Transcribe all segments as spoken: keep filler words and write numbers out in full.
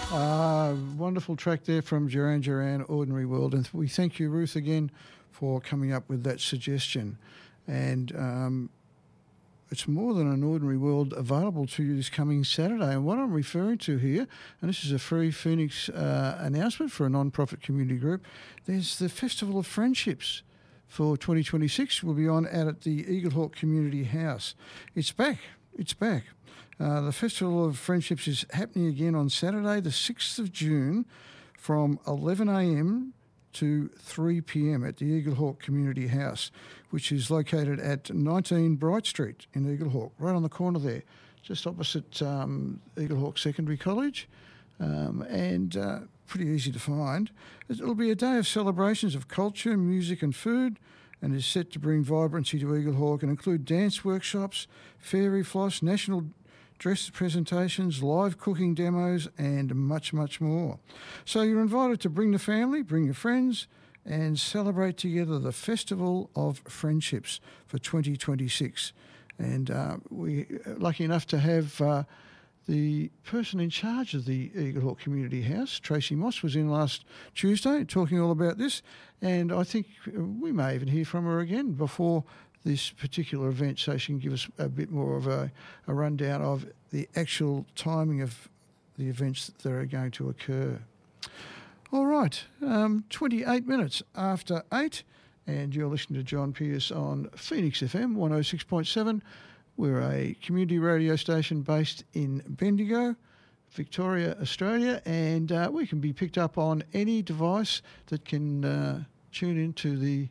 Uh, wonderful track there from Duran Duran, Ordinary World. And we thank you, Ruth, again for coming up with that suggestion. And um, it's More Than an Ordinary World available to you this coming Saturday. And what I'm referring to here, and this is a free Phoenix uh, announcement for a non-profit community group, there's the Festival of Friendships for twenty twenty-six. Will be on out at the Eaglehawk Community House. It's back. It's back. Uh, the Festival of Friendships is happening again on Saturday, the sixth of June, from eleven a m to three p m at the Eaglehawk Community House, which is located at nineteen Bright Street in Eaglehawk, right on the corner there, just opposite um, Eaglehawk Secondary College, um, and uh, pretty easy to find. It'll be a day of celebrations of culture, music and food, and is set to bring vibrancy to Eaglehawk and include dance workshops, fairy floss, national dress presentations, live cooking demos, and much, much more. So you're invited to bring the family, bring your friends, and celebrate together the Festival of Friendships for twenty twenty-six. And uh, we're lucky enough to have uh, the person in charge of the Eaglehawk Community House, Tracy Moss, was in last Tuesday talking all about this. And I think we may even hear from her again before this particular event, so she can give us a bit more of a, a rundown of the actual timing of the events that are going to occur. All right, um, twenty-eight minutes after eight, and you're listening to John Pierce on Phoenix F M one oh six point seven. We're a community radio station based in Bendigo, Victoria, Australia, and uh, we can be picked up on any device that can uh, tune into the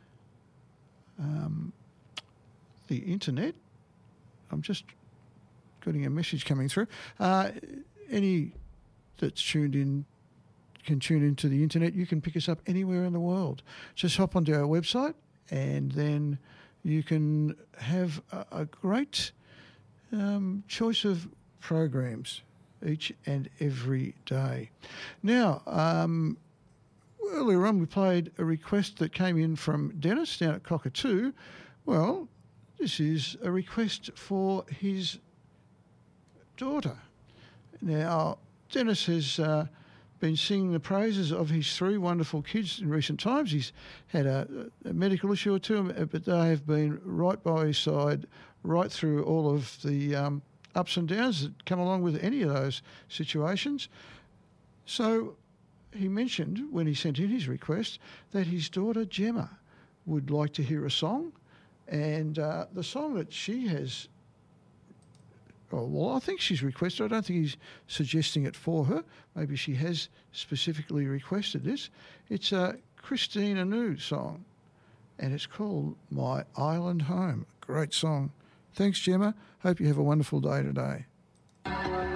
um, the internet. I'm just getting a message coming through. Uh, any that's tuned in can tune into the internet. You can pick us up anywhere in the world. Just hop onto our website and then you can have a, a great um, choice of programs each and every day. Now, um, earlier on we played a request that came in from Dennis down at Cockatoo. Well, this is a request for his daughter. Now, Dennis has uh, been singing the praises of his three wonderful kids in recent times. He's had a, a medical issue or two, but they have been right by his side right through all of the um, ups and downs that come along with any of those situations. So he mentioned when he sent in his request that his daughter Gemma would like to hear a song. And uh, the song that she has, oh, well, I think she's requested. I don't think he's suggesting it for her. Maybe she has specifically requested this. It's a Christine Anu song, and it's called My Island Home. Great song. Thanks, Gemma. Hope you have a wonderful day today.